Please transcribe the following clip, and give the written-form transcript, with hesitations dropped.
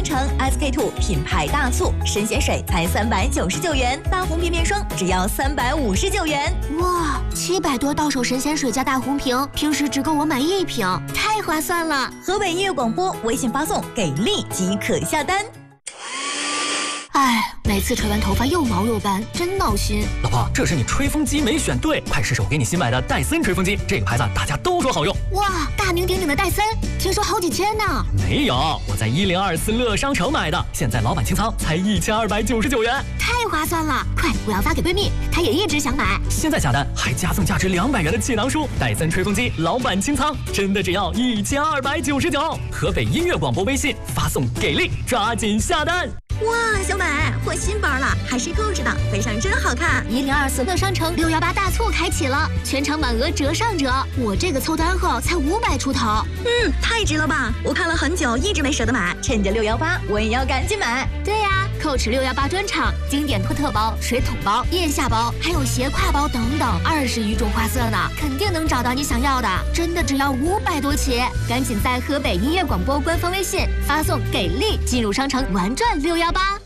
商城 SK2 品牌大促，神仙水才399元，大红便便霜只要359元。 哇，700多到手神仙水加大红瓶，平时只够我买1瓶，太划算了！ 河北音乐广播微信发送给力即可下单。 哎，每次吹完头发又毛又干，真闹心。 老婆，这是你吹风机没选对，快试试我给你新买的戴森吹风机，这个牌子大家都说好用。 哇，大名鼎鼎的戴森，听说好几千呢。 没有，我在1024乐商城买的，现在老板清仓才1299元， 太划算了！快，我要发给闺蜜，她也一直想买。 现在下单还加送价值200元的气囊书，戴森吹风机老板清仓，真的只要1299。河北音乐广播微信发送给力，抓紧下单。 哇，小美换新包了，还是Coach的，背上真好看。 1024乐商城618大促开启了，全场满额折上折。我这个凑单后才500出头， 太值了吧！我看了很久，一直没舍得买，趁着618，我也要赶紧买。 对呀，Coach 618专场，经典托特包、水桶包、腋下包，还有斜挎包等等，20余种花色呢，肯定能找到你想要的。真的只要500多起，赶紧在河北音乐广播官方微信发送给力，进入商城玩转618。